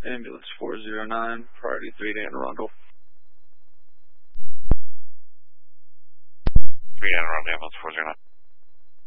Ambulance 409, priority 3 to Anne Arundel. 3 Anne Arundel, ambulance 409.